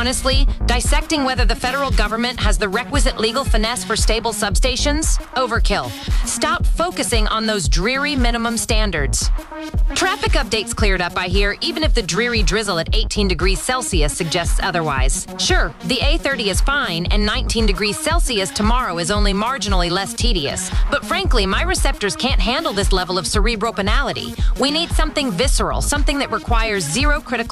Honestly, dissecting whether the federal government has the requisite legal finesse for stable substations? Overkill. Stop focusing on those dreary minimum standards. Traffic updates cleared up, I hear, even if the dreary drizzle at 18 degrees Celsius suggests otherwise. Sure, the A30 is fine, and 19 degrees Celsius tomorrow is only marginally less tedious. But frankly, my receptors can't handle this level of cerebral banality. We need something visceral, something that requires zero critical